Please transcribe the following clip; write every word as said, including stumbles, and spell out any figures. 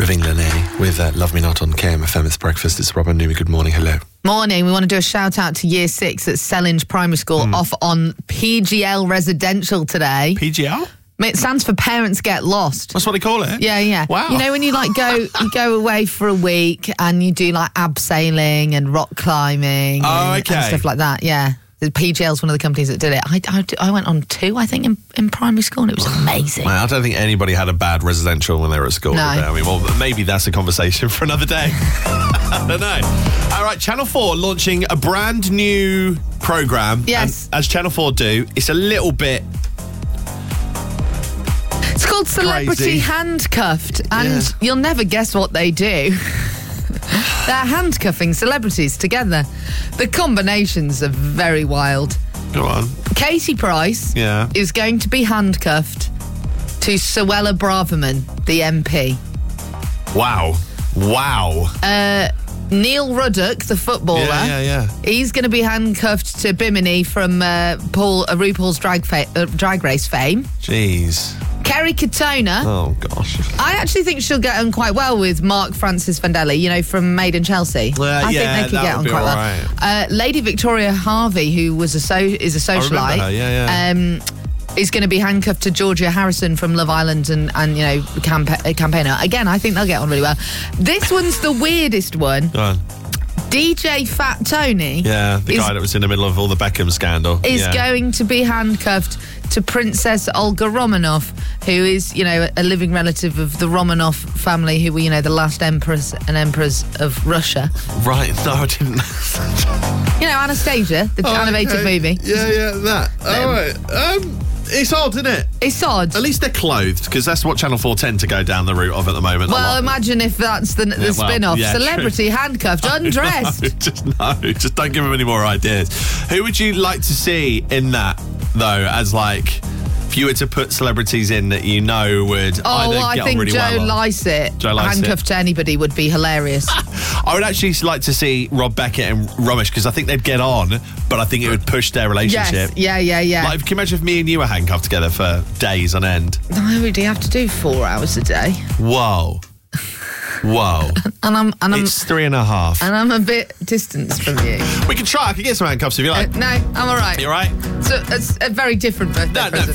Ravine Lene with uh, Love Me Not on K M F M. It's breakfast. It's Robin Newey. Good morning. Hello. Morning. We want to do a shout out to Year Six at Sellinge Primary School mm. off on P G L Residential today. P G L? It stands for Parents Get Lost. That's what they call it? Yeah, yeah. Wow. You know when you like go you go away for a week and you do like abseiling and rock climbing oh, and, okay. and stuff like that, yeah. The P G L's one of the companies that did it. I, I, I went on two, I think, in, in primary school, and it was amazing. Man, I don't think anybody had a bad residential when they were at school. No. I mean, well, maybe that's a conversation for another day. I don't know. All right, Channel four launching a brand new programme. Yes. And as Channel four do, it's a little bit... It's called Celebrity Crazy. Handcuffed, and Yeah. you'll never guess what they do. They're handcuffing celebrities together. The combinations are very wild. Go on. Katie Price Yeah. is going to be handcuffed to Suella Braverman, the M P. Wow. Wow. Uh, Neil Ruddock, the footballer, Yeah, yeah, yeah. he's going to be handcuffed to Bimini from uh, Paul uh, RuPaul's drag, fa- uh, drag race fame. Jeez. Kerry Katona. Oh, gosh. I actually think she'll get on quite well with Mark Francis Vandelli, you know, from Made in Chelsea. Uh, I yeah, think they could that get would on be quite all well. right. Uh, Lady Victoria Harvey, who was a so is a I remember socialite, her, yeah, yeah. Um, is going to be handcuffed to Georgia Harrison from Love Island and, and you know, campa- uh, campaigner. Again, I think they'll get on really well. This one's the weirdest one. Go on. D J Fat Tony Yeah, the is, guy that was in the middle of all the Beckham scandal. is yeah. going to be handcuffed to Princess Olga Romanov, who is, you know, a living relative of the Romanov family, who were, you know, the last empress and emperors of Russia. Right, no, I didn't. You know, Anastasia, the Oh, animated okay. movie. Yeah, yeah, that. All right. Um, it's odd, isn't it? It's odd. At least they're clothed, because that's what Channel four tend to go down the route of at the moment. Well, a lot. imagine if that's the, the Yeah, well, spin-off. yeah, Celebrity true. handcuffed, undressed. No, just no, just don't give them any more ideas. Who would you like to see in that, though, as like... If you were to put celebrities in that you know would Oh, either well, I get think on really Joe well or- Lycett, Joe Lycett. handcuffed to anybody, would be hilarious. I would actually like to see Rob Beckett and Romesh, because I think they'd get on, but I think it would push their relationship. Yes, yeah, yeah, yeah. Like, can you imagine if me and you were handcuffed together for days on end? I would have to do four hours a day. Whoa. Whoa. And I'm and I'm It's three and a half. and I'm a bit distanced from you. We can try. I can get some handcuffs if you Uh, like. no, I'm all right. You all right? So it's a very different birthday No, no, present.